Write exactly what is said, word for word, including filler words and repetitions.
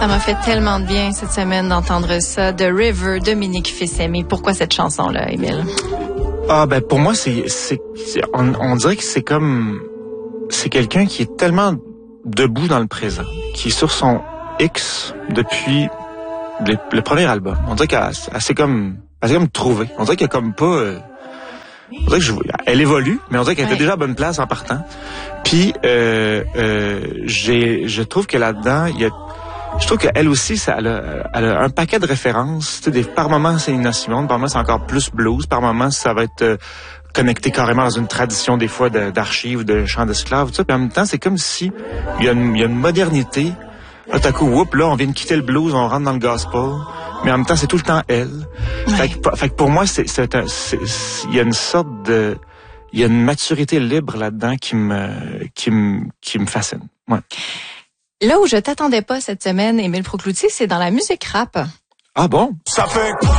Ça m'a fait tellement de bien cette semaine d'entendre ça. The River, Dominique Fils-Aimé. Pourquoi cette chanson-là, Émile? Ah, ben, pour moi, c'est, c'est, c'est on, on dirait que c'est comme, c'est quelqu'un qui est tellement debout dans le présent, qui est sur son X depuis le, le premier album. On dirait qu'elle, elle s'est comme, elle s'est comme trouvée. On dirait qu'elle a comme pas, euh, on dirait que je, elle évolue, mais on dirait qu'elle ouais. était déjà à bonne place en partant. Puis, euh, euh, j'ai, je trouve que là-dedans, il y a, je trouve qu'elle aussi, ça, elle, a, elle a un paquet de références. Tu sais, des, par moments, c'est Nina Simone, par moments, c'est encore plus blues, par moments, ça va être euh, connecté carrément dans une tradition, des fois, de, d'archives, de chants d'esclaves, tout ça. Puis en même temps, c'est comme si il y a une, il y a une modernité. Là, tout à coup, whoop, là, on vient de quitter le blues, on rentre dans le gospel. Mais en même temps, c'est tout le temps elle. Ouais. Fait, que, fait que pour moi, c'est, c'est un, c'est, c'est, il y a une sorte de, il y a une maturité libre là-dedans qui me, qui me, qui me fascine. Ouais. Là où je t'attendais pas cette semaine, Émile Proucloutier, c'est dans la musique rap. Ah bon? Ça fait